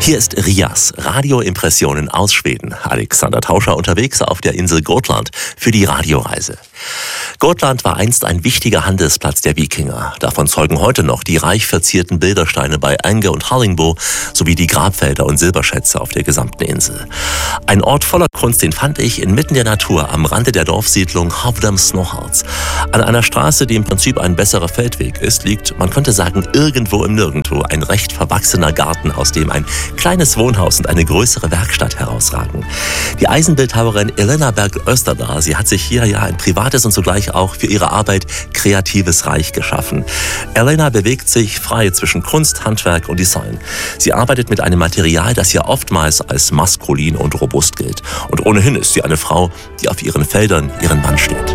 Hier ist Rias, Radioimpressionen aus Schweden. Alexander Tauscher unterwegs auf der Insel Gotland für die Radioreise. Gotland war einst ein wichtiger Handelsplatz der Wikinger. Davon zeugen heute noch die reich verzierten Bildersteine bei Änge und Hallingbo sowie die Grabfelder und Silberschätze auf der gesamten Insel. Ein Ort voller Kunst, den fand ich inmitten der Natur am Rande der Dorfsiedlung Havdam-Snohards. An einer Straße, die im Prinzip ein besserer Feldweg ist, liegt, man könnte sagen, irgendwo im Nirgendwo ein recht verwachsener Garten, aus dem ein kleines Wohnhaus und eine größere Werkstatt herausragen. Die Eisenbildhauerin Elena Berg-Österdahl, sie hat sich hier ja ein privates und zugleich auch für ihre Arbeit kreatives Reich geschaffen. Elena bewegt sich frei zwischen Kunst, Handwerk und Design. Sie arbeitet mit einem Material, das ja oftmals als maskulin und robust gilt. Und ohnehin ist sie eine Frau, die auf ihren Feldern ihren Mann steht.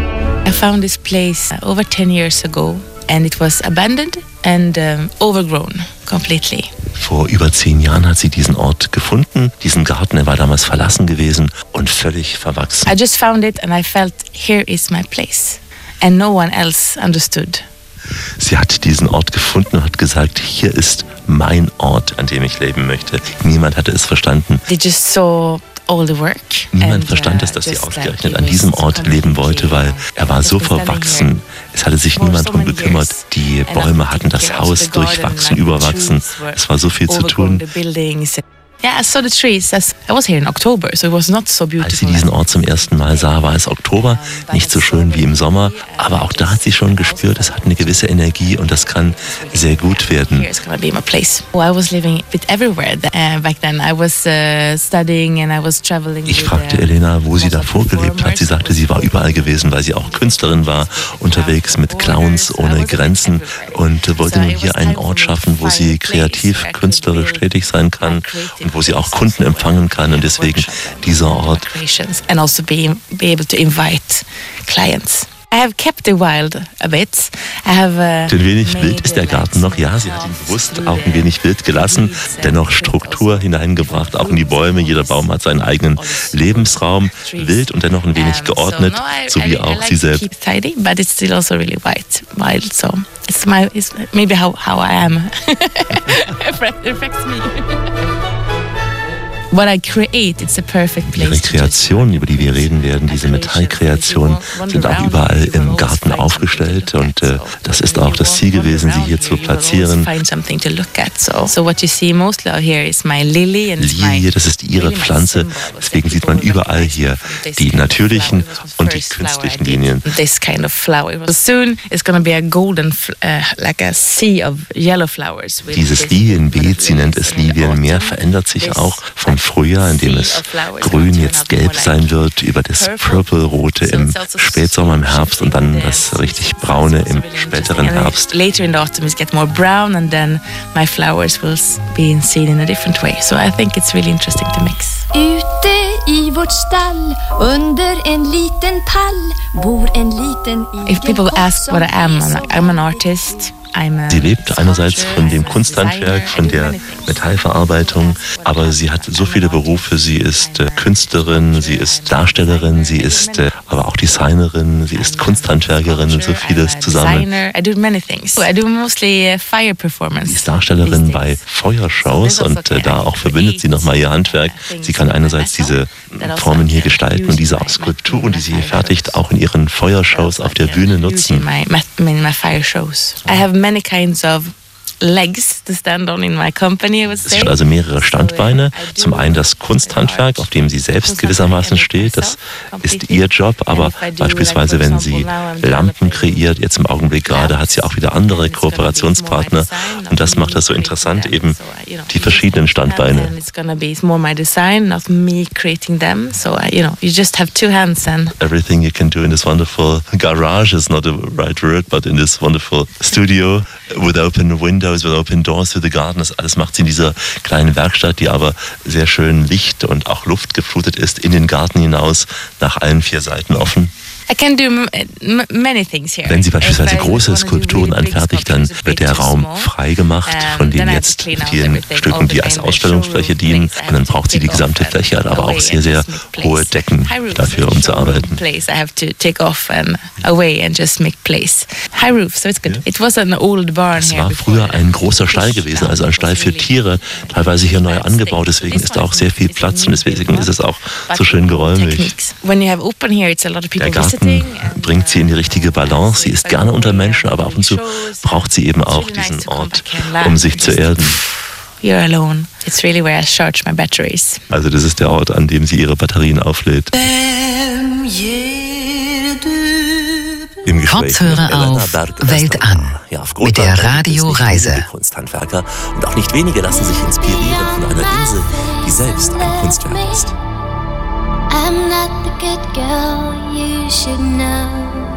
I found this place over 10 years ago and it was abandoned and overgrown completely. Vor über 10 Jahren hat sie diesen Ort gefunden, diesen Garten, er war damals verlassen gewesen und völlig verwachsen. I just found it and I felt here is my place and no one else understood. Sie hat diesen Ort gefunden und hat gesagt, hier ist mein Ort, an dem ich leben möchte. Niemand hatte es verstanden. They just saw all the work. Niemand verstand es, dass sie ausgerechnet an diesem Ort leben wollte, weil er war so verwachsen. Es hatte sich niemand darum gekümmert. Die Bäume hatten das Haus durchwachsen, überwachsen. Es war so viel zu tun. Yeah, I saw the trees. I was here in October, so it was not so beautiful. Als sie diesen Ort zum ersten Mal sah, war es Oktober, nicht so schön wie im Sommer, aber auch da hat sie schon gespürt, es hat eine gewisse Energie und das kann sehr gut werden. It's gonna be my place. I was living a bit everywhere back then. I was studying and I was traveling. Ich fragte Elena, wo sie davor gelebt hat. Sie sagte, sie war überall gewesen, weil sie auch Künstlerin war, unterwegs mit Clowns ohne Grenzen und wollte nun hier einen Ort schaffen, wo sie kreativ, künstlerisch tätig sein kann und wo sie auch Kunden empfangen kann und deswegen dieser Ort. And also be able to invite clients. I have kept the wild a bit. Denn wenig wild ist der Garten noch. Ja, sie hat ihn bewusst auch ein wenig wild gelassen, dennoch Struktur hineingebracht, auch in die Bäume. Jeder Baum hat seinen eigenen Lebensraum, wild und dennoch ein wenig geordnet, so wie auch sie selbst. But it's still also really wild, so it's maybe how I am. It affects me. What I create, it's a perfect place. Ihre Kreationen, über die wir reden werden, diese Metallkreationen, sind auch überall im Garten aufgestellt und das ist auch das Ziel gewesen, sie hier zu platzieren. Lilie, das ist ihre Pflanze, deswegen sieht man überall hier die natürlichen und die künstlichen Linien. This kind of flower. Soon it's going to be a golden, like a sea of yellow flowers. Dieses Lilienbeet, sie nennt es Lilienmeer, verändert sich auch vom Frühjahr, in dem es grün, jetzt gelb sein wird, über das Purple-Rote im Spätsommer, im Herbst und dann das richtig Braune im späteren Herbst. Later in the autumn it gets more brown and then my flowers will be seen in a different way. So I think it's really interesting to mix. Ute i vårt stall, under en liten pall, bor en liten If people ask what I am, I'm an artist. Sie lebt einerseits von dem Kunsthandwerk, von der Metallverarbeitung, aber sie hat so viele Berufe. Sie ist Künstlerin, sie ist Darstellerin, sie ist aber auch Designerin, sie ist Kunsthandwerkerin und so vieles zusammen. I do many things. I do mostly fire performance. Sie ist Darstellerin bei Feuershows und da auch verbindet sie nochmal ihr Handwerk. Sie kann einerseits diese Formen hier gestalten und diese Skulpturen, die sie hier fertigt, auch in ihren Feuershows auf der Bühne nutzen. My fire shows. I have many kinds of legs to stand on in my company, I would say. Es sind also mehrere Standbeine. Zum einen das Kunsthandwerk, auf dem sie selbst gewissermaßen steht. Das ist ihr Job. Aber beispielsweise, wenn sie Lampen kreiert, jetzt im Augenblick gerade, hat sie auch wieder andere Kooperationspartner. Und das macht das so interessant, eben die verschiedenen Standbeine. It's gonna be more my design, not me creating them. So, you just have two hands and everything you can do in this wonderful garage is not the right word, but in this wonderful studio with open windows, with open doors to the garden. Das alles macht sie in dieser kleinen Werkstatt, die aber sehr schön licht- und auch luftgeflutet ist, in den Garten hinaus, nach allen 4 Seiten offen. I can do many things here. Wenn Sie beispielsweise große Skulpturen anfertigt, dann wird der Raum frei gemacht von den jetzt vielen Stücken, die als Ausstellungsfläche dienen. Und dann braucht sie die gesamte Fläche, hat aber auch sehr, sehr hohe Decken dafür, um zu arbeiten. I have to take off and away and just make place. High roof, so it's good. It was an old barn. Es war früher ein großer Stall gewesen, also ein Stall für Tiere, teilweise hier neu angebaut. Deswegen ist da auch sehr viel Platz und deswegen ist es auch so schön geräumig. Der Garten bringt sie in die richtige Balance. Sie ist gerne unter Menschen, aber ab und zu braucht sie eben auch diesen Ort, um sich zu erden. You're alone. It's really where I charge my batteries. Also das ist der Ort, an dem sie ihre Batterien auflädt. Im Gespräch Kopfhörer auf, Welt an. Ja, auf mit der Radioreise. Kunsthandwerker und auch nicht wenige lassen sich inspirieren von einer Insel, die selbst ein Kunstwerk ist. I'm not the good girl you should know.